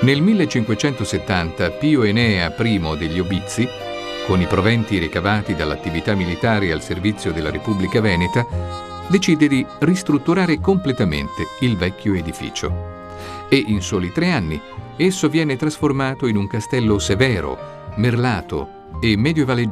Nel 1570 Pio Enea I degli Obizi, con i proventi ricavati dall'attività militare al servizio della Repubblica Veneta, decide di ristrutturare completamente il vecchio edificio. E in soli 3 anni esso viene trasformato in un castello severo, merlato e medioevaleggiante